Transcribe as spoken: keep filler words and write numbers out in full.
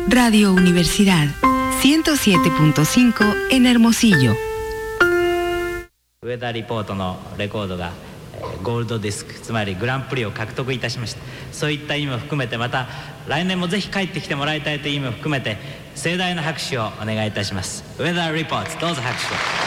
Radio Universidad ciento siete punto cinco en Hermosillo。 ウェザーリポートのレコードがゴールドディスク、つまりグランプリを獲得いたしました。そういった意味も含めて、また来年もぜひ帰ってきてもらいたいという意味も含めて盛大な拍手をお願いいたします。ウェザーリポート、どうぞ拍手を。